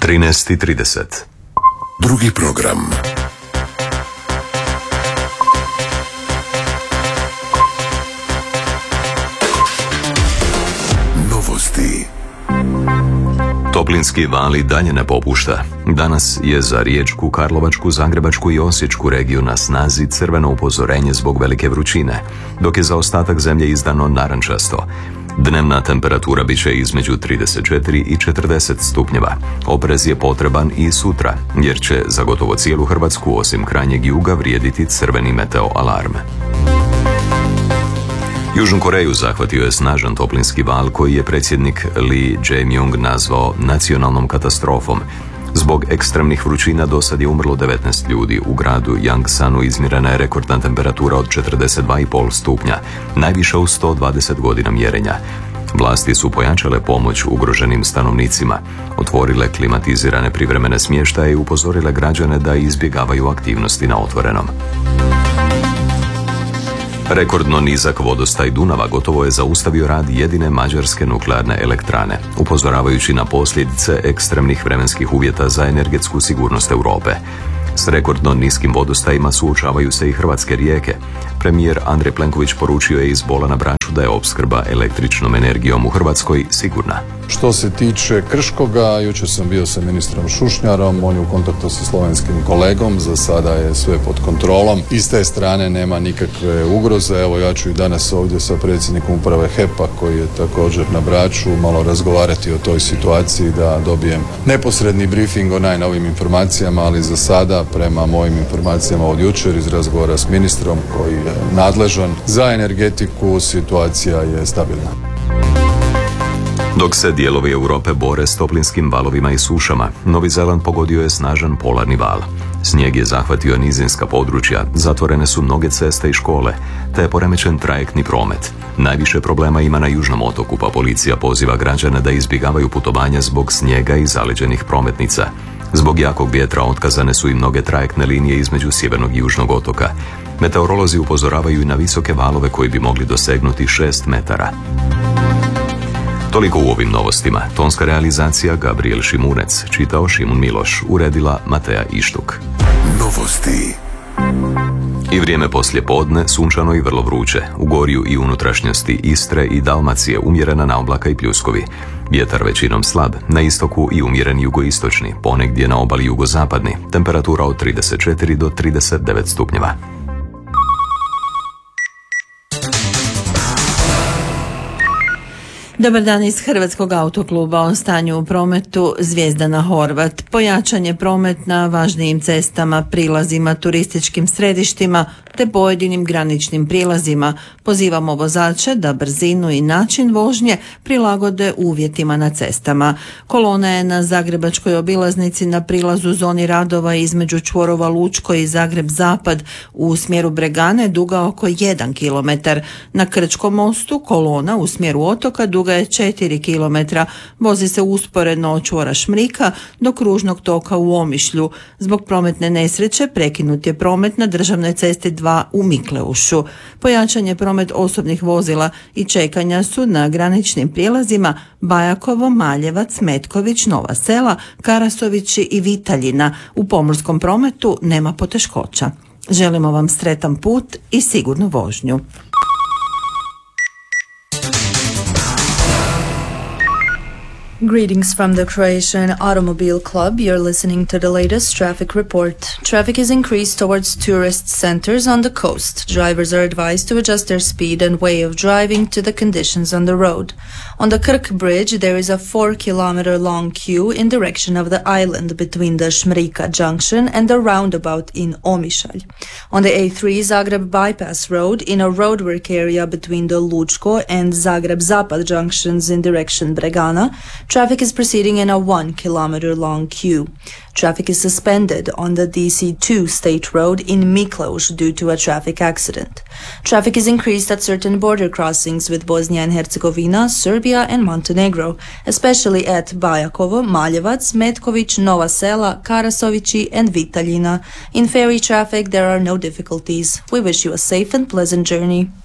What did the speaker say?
13:30. Drugi program. Novosti. Toplinski val i dalje ne popušta. Danas je za Riječku, Karlovačku, Zagrebačku i Osječku regiju na snazi crveno upozorenje zbog velike vrućine, dok je za ostatak zemlje izdano narančasto. Dnevna temperatura bit će između 34 i 40 stupnjeva. Oprez je potreban i sutra, jer će za gotovo cijelu Hrvatsku osim krajnjeg juga vrijediti crveni meteo alarm. Južnu Koreju zahvatio je snažan toplinski val koji je predsjednik Lee Jae-myung nazvao nacionalnom katastrofom. Zbog ekstremnih vrućina dosad je umrlo 19 ljudi. U gradu Yangsanu izmjerena je rekordna temperatura od 42,5 stupnja, najviša u 120 godina mjerenja. Vlasti su pojačale pomoć ugroženim stanovnicima, otvorile klimatizirane privremene smještaje i upozorile građane da izbjegavaju aktivnosti na otvorenom. Rekordno nizak vodostaj Dunava gotovo je zaustavio rad jedine mađarske nuklearne elektrane, upozoravajući na posljedice ekstremnih vremenskih uvjeta za energetsku sigurnost Europe. S rekordno niskim vodostajima suočavaju se i hrvatske rijeke. Premijer Andrej Plenković poručio je iz Bola na Braču da je opskrba električnom energijom u Hrvatskoj sigurna. Što se tiče Krškoga, jučer sam bio sa ministrom Šušnjarom, on je u kontaktu sa slovenskim kolegom, za sada je sve pod kontrolom. I s te strane nema nikakve ugroze. Evo, ja ću i danas ovdje sa predsjednikom uprave HEP-a, koji je također na Braču, malo razgovarati o toj situaciji da dobijem neposredni briefing o najnovim informacijama, ali za sada, prema mojim informacijama od jučer iz razgovora s ministrom koji je nadležan za energetiku, situacija je stabilna. Dok se dijelovi Europe bore s toplinskim valovima i sušama, Novi Zeland pogodio je snažan polarni val. Snijeg je zahvatio nizinska područja, zatvorene su mnoge ceste i škole, te je poremećen trajektni promet. Najviše problema ima na južnom otoku, pa policija poziva građane da izbjegavaju putovanja zbog snijega i zaleđenih prometnica. Zbog jakog vjetra otkazane su i mnoge trajektne linije između sjevernog i južnog otoka. Meteorolozi upozoravaju i na visoke valove koji bi mogli dosegnuti 6 metara. Toliko u ovim novostima. Tonska realizacija Gabriel Šimunec, čitao Šimun Miloš, uredila Mateja Ištuk. Novosti. I vrijeme poslije podne, sunčano i vrlo vruće. U gorju i unutrašnjosti Istre i Dalmacije umjerena naoblaka i pljuskovi. Vjetar većinom slab, na istoku i umjeren jugoistočni, ponegdje na obali jugozapadni. Temperatura od 34 do 39 stupnjeva. Dobar dan iz Hrvatskog autokluba. O stanju u prometu Zvijezdana Horvat. Pojačan je promet na važnijim cestama, prilazima, turističkim središtima te pojedinim graničnim prilazima. Pozivamo vozače da brzinu i način vožnje prilagode uvjetima na cestama. Kolona je na zagrebačkoj obilaznici na prilazu zoni radova između čvorova Lučko i Zagreb Zapad u smjeru Bregane duga oko 1 km. Na Krčkom mostu kolona u smjeru otoka duga je 4 km. Vozi se usporedno od čvora Šmrika do kružnog toka u Omišlju. Zbog prometne nesreće prekinut je promet na državnoj cesti 2 u Mikleušu. Pojačan je promet osobnih vozila i čekanja su na graničnim prijelazima Bajakovo, Maljevac, Metković, Nova Sela, Karasovići i Vitaljina. U pomorskom prometu nema poteškoća. Želimo vam sretan put i sigurnu vožnju. Greetings from the Croatian Automobile Club. You're listening to the latest traffic report. Traffic is increased towards tourist centers on the coast. Drivers are advised to adjust their speed and way of driving to the conditions on the road. On the Krk Bridge, there is a 4-kilometer long queue in direction of the island between the Šmrika junction and the roundabout in Omišalj. On the A3 Zagreb Bypass Road, in a roadwork area between the Lučko and Zagreb Zapad junctions in direction Bregana, traffic is proceeding in a 1-kilometer long queue. Traffic is suspended on the DC2 State Road in Mikleuš due to a traffic accident. Traffic is increased at certain border crossings with Bosnia and Herzegovina, Serbia and Montenegro, especially at Bajakovo, Maljevac, Metković, Nova Sela, Karasovići and Vitaljina. In ferry traffic there are no difficulties. We wish you a safe and pleasant journey.